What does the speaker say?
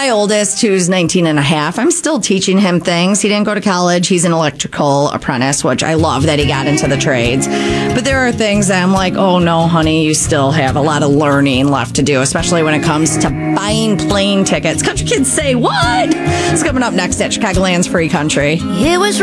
my oldest, who's 19 and a half, I'm still teaching him things. He didn't go to college. He's an electrical apprentice, which I love that he got into the trades. But there are things that I'm like, oh no, honey, you still have a lot of learning left to do, especially when it comes to buying plane tickets. Country Kids Say What? It's coming up next at Chicagoland's Free Country. It was